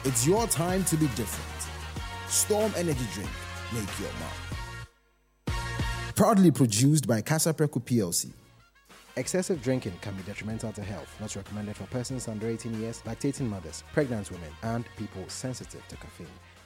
It's your time to be different. Storm Energy Drink. Make your mark. Proudly produced by Casa Preco PLC. Excessive drinking can be detrimental to health. Not recommended for persons under 18 years, lactating mothers, pregnant women, and people sensitive to caffeine.